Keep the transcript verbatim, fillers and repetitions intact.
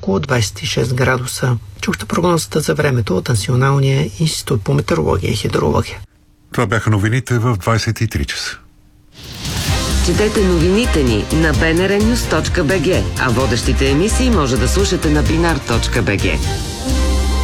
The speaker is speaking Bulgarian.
около двадесет и шест градуса. Чухте прогнозата за времето от Националния институт по метеорология и хидрология. Това бяха новините в двадесет и три часа. Четете новините ни на би ен ар нюз точка би джи, а водещите емисии може да слушате на бинар точка би джи.